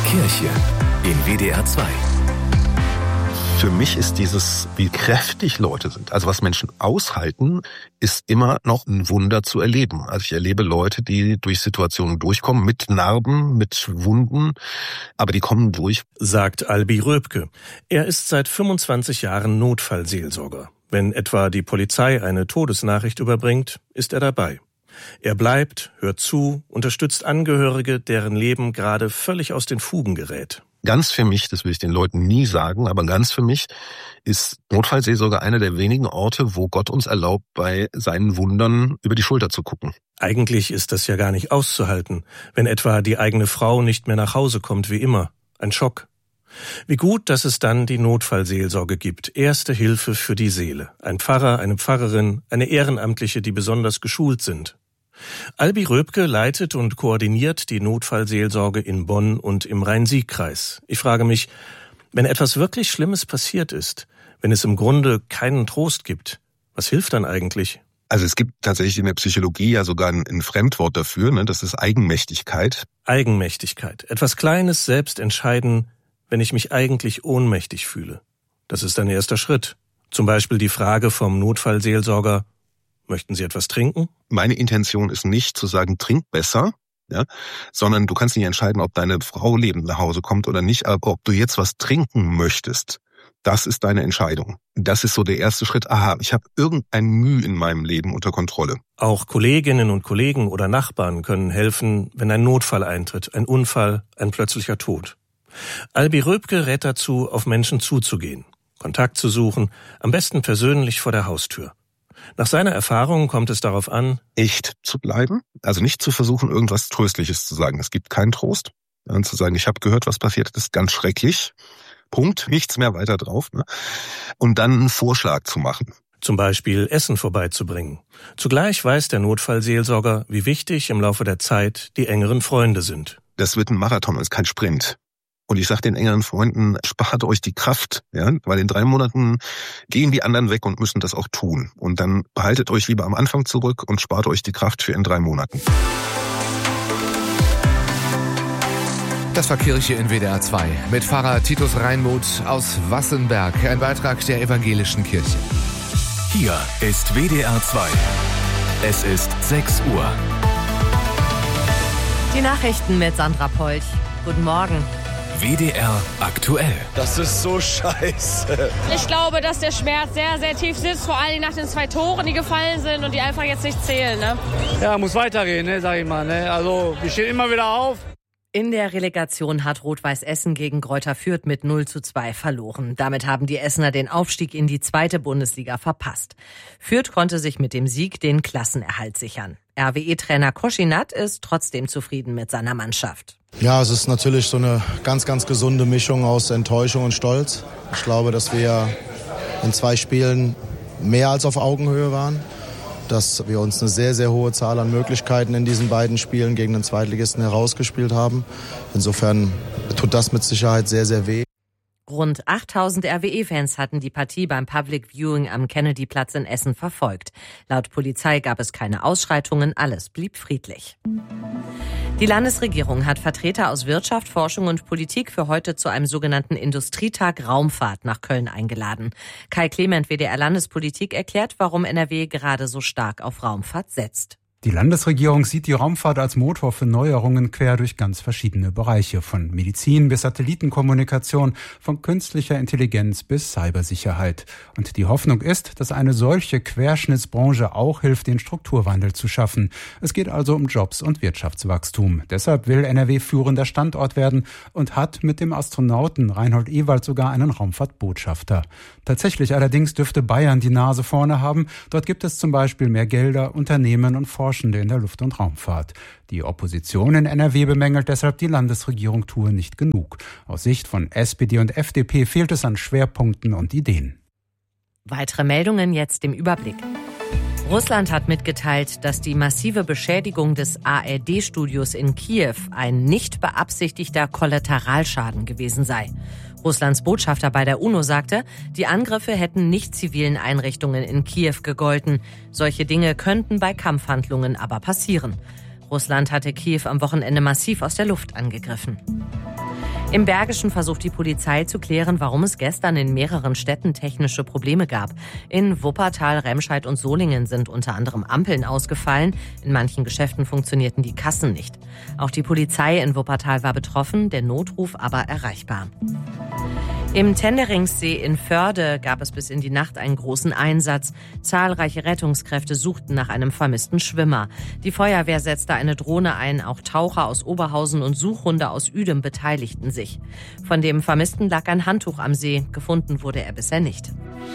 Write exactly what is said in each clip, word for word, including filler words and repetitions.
Kirche in W D R zwei. Für mich ist dieses, wie kräftig Leute sind, also was Menschen aushalten, ist immer noch ein Wunder zu erleben. Also ich erlebe Leute, die durch Situationen durchkommen, mit Narben, mit Wunden, aber die kommen durch. Sagt Albi Röpke. Er ist seit fünfundzwanzig Jahren Notfallseelsorger. Wenn etwa die Polizei eine Todesnachricht überbringt, ist er dabei. Er bleibt, hört zu, unterstützt Angehörige, deren Leben gerade völlig aus den Fugen gerät. Ganz für mich, das will ich den Leuten nie sagen, aber ganz für mich ist Notfallseelsorge einer der wenigen Orte, wo Gott uns erlaubt, bei seinen Wundern über die Schulter zu gucken. Eigentlich ist das ja gar nicht auszuhalten, wenn etwa die eigene Frau nicht mehr nach Hause kommt wie immer. Ein Schock. Wie gut, dass es dann die Notfallseelsorge gibt. Erste Hilfe für die Seele. Ein Pfarrer, eine Pfarrerin, eine Ehrenamtliche, die besonders geschult sind. Albi Röpke leitet und koordiniert die Notfallseelsorge in Bonn und im Rhein-Sieg-Kreis. Ich frage mich, wenn etwas wirklich Schlimmes passiert ist, wenn es im Grunde keinen Trost gibt, was hilft dann eigentlich? Also es gibt tatsächlich in der Psychologie ja sogar ein, ein Fremdwort dafür, ne? Das ist Eigenmächtigkeit. Eigenmächtigkeit. Etwas Kleines selbst entscheiden, wenn ich mich eigentlich ohnmächtig fühle. Das ist ein erster Schritt. Zum Beispiel die Frage vom Notfallseelsorger: Möchten Sie etwas trinken? Meine Intention ist nicht zu sagen, trink besser, ja, sondern du kannst nicht entscheiden, ob deine Frau lebend nach Hause kommt oder nicht, aber ob du jetzt was trinken möchtest, das ist deine Entscheidung. Das ist so der erste Schritt. Aha, ich habe irgendein Mühe in meinem Leben unter Kontrolle. Auch Kolleginnen und Kollegen oder Nachbarn können helfen, wenn ein Notfall eintritt, ein Unfall, ein plötzlicher Tod. Albi Röpke rät dazu, auf Menschen zuzugehen, Kontakt zu suchen, am besten persönlich vor der Haustür. Nach seiner Erfahrung kommt es darauf an, echt zu bleiben, also nicht zu versuchen, irgendwas Tröstliches zu sagen. Es gibt keinen Trost. Und zu sagen, ich habe gehört, was passiert ist, ganz schrecklich. Punkt, nichts mehr weiter drauf. Ne? Und dann einen Vorschlag zu machen. Zum Beispiel Essen vorbeizubringen. Zugleich weiß der Notfallseelsorger, wie wichtig im Laufe der Zeit die engeren Freunde sind. Das wird ein Marathon, das ist kein Sprint. Und ich sage den engeren Freunden, spart euch die Kraft, ja, weil in drei Monaten gehen die anderen weg und müssen das auch tun. Und dann behaltet euch lieber am Anfang zurück und spart euch die Kraft für in drei Monaten. Das war Kirche in W D R zwei mit Pfarrer Titus Reinmuth aus Wassenberg, ein Beitrag der Evangelischen Kirche. Hier ist W D R zwei. Es ist sechs Uhr. Die Nachrichten mit Sandra Polch. Guten Morgen. W D R aktuell. Das ist so scheiße. Ich glaube, dass der Schmerz sehr, sehr tief sitzt, vor allem nach den zwei Toren, die gefallen sind und die einfach jetzt nicht zählen. Ne? Ja, muss weitergehen, ne, sag ich mal. Ne? Also, wir stehen immer wieder auf. In der Relegation hat Rot-Weiß Essen gegen Greuther Fürth mit null zu zwei verloren. Damit haben die Essener den Aufstieg in die zweite Bundesliga verpasst. Fürth konnte sich mit dem Sieg den Klassenerhalt sichern. R W E-Trainer Koschinat ist trotzdem zufrieden mit seiner Mannschaft. Ja, es ist natürlich so eine ganz, ganz gesunde Mischung aus Enttäuschung und Stolz. Ich glaube, dass wir in zwei Spielen mehr als auf Augenhöhe waren. Dass wir uns eine sehr, sehr hohe Zahl an Möglichkeiten in diesen beiden Spielen gegen den Zweitligisten herausgespielt haben. Insofern tut das mit Sicherheit sehr, sehr weh. Rund achttausend R W E-Fans hatten die Partie beim Public Viewing am Kennedy-Platz in Essen verfolgt. Laut Polizei gab es keine Ausschreitungen, alles blieb friedlich. Die Landesregierung hat Vertreter aus Wirtschaft, Forschung und Politik für heute zu einem sogenannten Industrietag Raumfahrt nach Köln eingeladen. Kai Clement, W D R-Landespolitik, erklärt, warum N R W gerade so stark auf Raumfahrt setzt. Die Landesregierung sieht die Raumfahrt als Motor für Neuerungen quer durch ganz verschiedene Bereiche, von Medizin bis Satellitenkommunikation, von künstlicher Intelligenz bis Cybersicherheit. Und die Hoffnung ist, dass eine solche Querschnittsbranche auch hilft, den Strukturwandel zu schaffen. Es geht also um Jobs und Wirtschaftswachstum. Deshalb will N R W führender Standort werden und hat mit dem Astronauten Reinhold Ewald sogar einen Raumfahrtbotschafter. Tatsächlich allerdings dürfte Bayern die Nase vorne haben. Dort gibt es zum Beispiel mehr Gelder, Unternehmen und Forschung in der Luft- und Raumfahrt. Die Opposition in N R W bemängelt deshalb, die Landesregierung tue nicht genug. Aus Sicht von S P D und F D P fehlt es an Schwerpunkten und Ideen. Weitere Meldungen jetzt im Überblick. Russland hat mitgeteilt, dass die massive Beschädigung des A R D-Studios in Kiew ein nicht beabsichtigter Kollateralschaden gewesen sei. Russlands Botschafter bei der UNO sagte, die Angriffe hätten nicht zivilen Einrichtungen in Kiew gegolten. Solche Dinge könnten bei Kampfhandlungen aber passieren. Russland hatte Kiew am Wochenende massiv aus der Luft angegriffen. Im Bergischen versucht die Polizei zu klären, warum es gestern in mehreren Städten technische Probleme gab. In Wuppertal, Remscheid und Solingen sind unter anderem Ampeln ausgefallen. In manchen Geschäften funktionierten die Kassen nicht. Auch die Polizei in Wuppertal war betroffen, der Notruf aber erreichbar. Im Tenderingsee in Förde gab es bis in die Nacht einen großen Einsatz. Zahlreiche Rettungskräfte suchten nach einem vermissten Schwimmer. Die Feuerwehr setzte eine Drohne ein, auch Taucher aus Oberhausen und Suchhunde aus Uedem beteiligten sich. Von dem Vermissten lag ein Handtuch am See. Gefunden wurde er bisher nicht.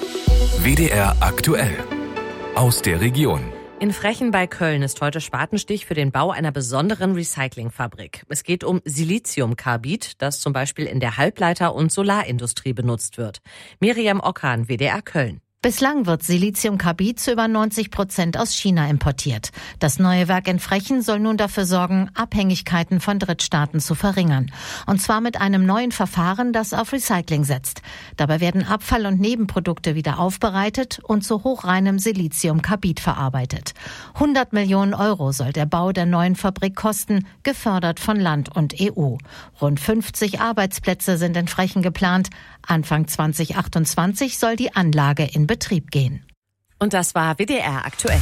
W D R aktuell. Aus der Region. In Frechen bei Köln ist heute Spatenstich für den Bau einer besonderen Recyclingfabrik. Es geht um Siliziumkarbid, das zum Beispiel in der Halbleiter- und Solarindustrie benutzt wird. Miriam Ockan, W D R Köln. Bislang wird Siliziumkarbid zu über neunzig Prozent aus China importiert. Das neue Werk in Frechen soll nun dafür sorgen, Abhängigkeiten von Drittstaaten zu verringern. Und zwar mit einem neuen Verfahren, das auf Recycling setzt. Dabei werden Abfall- und Nebenprodukte wieder aufbereitet und zu hochreinem Siliziumkarbid verarbeitet. hundert Millionen Euro soll der Bau der neuen Fabrik kosten, gefördert von Land und E U. Rund fünfzig Arbeitsplätze sind in Frechen geplant. Anfang zwanzig achtundzwanzig soll die Anlage in Betrieb gehen. Und das war W D R aktuell.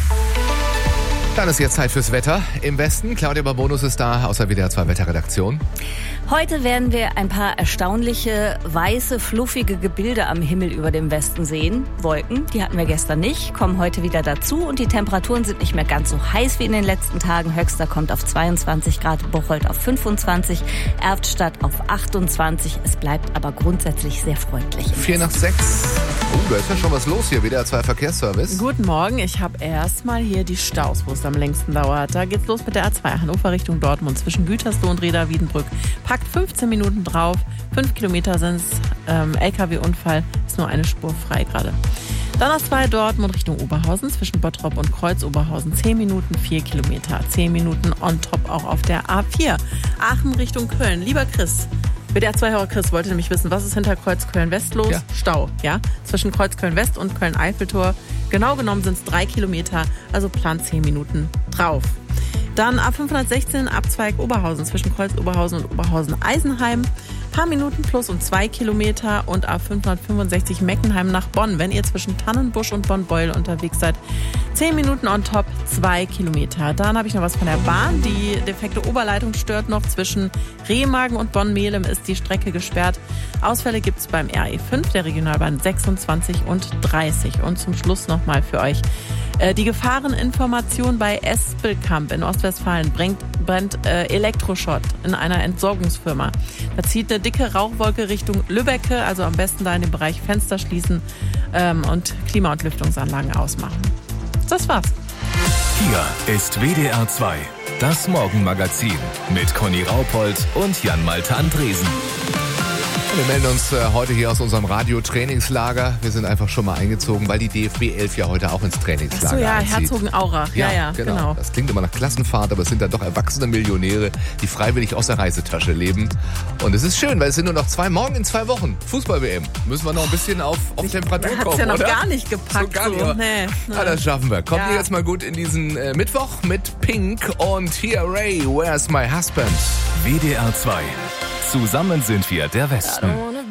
Dann ist jetzt Zeit fürs Wetter. Im Westen, Claudia Babonus ist da aus der W D R zwei Wetterredaktion. Heute werden wir ein paar erstaunliche, weiße, fluffige Gebilde am Himmel über dem Westen sehen. Wolken, die hatten wir gestern nicht, kommen heute wieder dazu und die Temperaturen sind nicht mehr ganz so heiß wie in den letzten Tagen. Höchster kommt auf zweiundzwanzig Grad, Bocholt auf fünfundzwanzig, Erftstadt auf achtundzwanzig. Es bleibt aber grundsätzlich sehr freundlich. Vier nach sechs. Oh, da ist ja schon was los hier, W D R zwei Verkehrsservice. Guten Morgen, ich habe erstmal hier die Staus, wo es am längsten dauert. Da geht's los mit der A zwei Hannover Richtung Dortmund zwischen Gütersloh und Reda-Wiedenbrück. Packt fünfzehn Minuten drauf, fünf Kilometer sind's, ähm, L K W-Unfall, ist nur eine Spur frei gerade. Dann A zwei Dortmund Richtung Oberhausen zwischen Bottrop und Kreuz-Oberhausen, zehn Minuten, vier Kilometer, zehn Minuten on top auch auf der A vier. Aachen Richtung Köln, lieber Chris. W D R zwei-Hörer Chris wollte nämlich wissen, was ist hinter Kreuz-Köln-West los? Ja. Stau, ja? Zwischen Kreuz-Köln-West und Köln-Eiffeltor. Genau genommen sind es drei Kilometer, also plant zehn Minuten drauf. Dann A fünfhundertsechzehn Abzweig Oberhausen zwischen Kreuz-Oberhausen und Oberhausen-Eisenheim. Paar Minuten plus und zwei Kilometer und A fünfhundertfünfundsechzig Meckenheim nach Bonn. Wenn ihr zwischen Tannenbusch und Bonn-Beuel unterwegs seid, zehn Minuten on top, zwei Kilometer. Dann habe ich noch was von der Bahn. Die defekte Oberleitung stört noch. Zwischen Remagen und Bonn-Melem ist die Strecke gesperrt. Ausfälle gibt es beim R E fünf, der Regionalbahn sechsundzwanzig und dreißig. Und zum Schluss nochmal für euch äh, die Gefahreninformation bei Espelkamp in Ostwestfalen. Brennt, brennt äh, Elektroschrott in einer Entsorgungsfirma. Da zieht eine dicke Rauchwolke Richtung Lübbecke, also am besten da in dem Bereich Fenster schließen ähm, und Klima- und Lüftungsanlagen ausmachen. Das war's. Hier ist W D R zwei, das Morgenmagazin mit Conny Raupold und Jan-Malte Andresen. Wir melden uns äh, heute hier aus unserem Radio-Trainingslager. Wir sind einfach schon mal eingezogen, weil die D F B elf ja heute auch ins Trainingslager Ach so, ja, einzieht. Herzogenaurach. Ja, ja, ja genau. genau. Das klingt immer nach Klassenfahrt, aber es sind dann doch erwachsene Millionäre, die freiwillig aus der Reisetasche leben. Und es ist schön, weil es sind nur noch zwei, morgen in zwei Wochen. Fußball-W M. Müssen wir noch ein bisschen auf, auf Temperatur kommen, Hat's ja noch oder? gar nicht gepackt. So gar nicht. So. Nee, nee. Ah, das schaffen wir. Kommt Ja. ihr jetzt mal gut in diesen äh, Mittwoch mit Pink und Here Ray, Where's My Husband? W D R zwei. Zusammen sind wir der Westen.